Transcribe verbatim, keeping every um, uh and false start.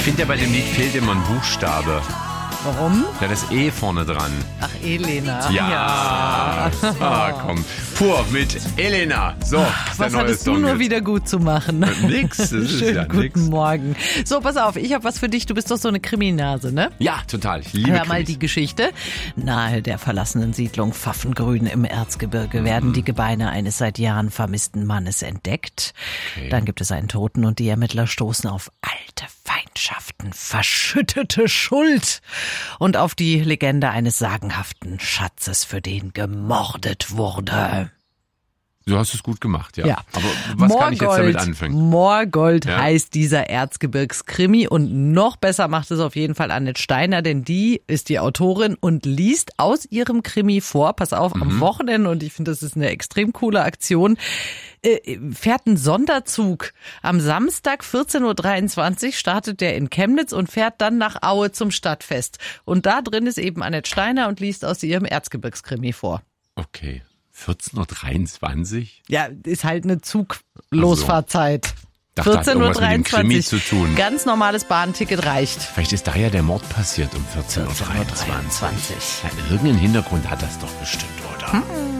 Ich finde ja, bei dem Lied fehlt immer ein Buchstabe. Warum? Ja, das E vorne dran. Ach, Elena. Ja. ja. Ah, komm. Pur mit Elena. So, ist der Was neue hattest du Song nur jetzt. wieder gut zu machen? Äh, nix, das ist Schönen ja guten nix. Morgen. So, pass auf, ich habe was für dich. Du bist doch so eine Kriminase, ne? Ja, total. Ich liebe Hör mal Krimis. die Geschichte. Nahe der verlassenen Siedlung Pfaffengrün im Erzgebirge werden die Gebeine eines seit Jahren vermissten Mannes entdeckt. Okay. Dann gibt es einen Toten und die Ermittler stoßen auf alte Feindschaften, verschüttete Schuld und auf die Legende eines sagenhaften Schatzes, für den gemordet wurde. Du hast es gut gemacht, ja. Ja. Aber was kann ich jetzt damit anfangen? Moorgold Ja. heißt dieser Erzgebirgskrimi und noch besser macht es auf jeden Fall Annette Steiner, denn die ist die Autorin und liest aus ihrem Krimi vor. Pass auf, Mhm. am Wochenende, und ich finde, das ist eine extrem coole Aktion, äh, fährt ein Sonderzug. Am Samstag vierzehn Uhr dreiundzwanzig startet der in Chemnitz und fährt dann nach Aue zum Stadtfest. Und da drin ist eben Annette Steiner und liest aus ihrem Erzgebirgskrimi vor. Okay. vierzehn Uhr dreiundzwanzig? Ja, ist halt eine Zuglosfahrzeit. Dachte, hat vierzehn Uhr irgendwas mit dem Krimi dreiundzwanzig. zu tun. Ganz normales Bahnticket reicht. Vielleicht ist da ja der Mord passiert um vierzehn Uhr dreiundzwanzig. vierzehn Uhr dreiundzwanzig. Ja, irgendeinen Hintergrund hat das doch bestimmt, oder?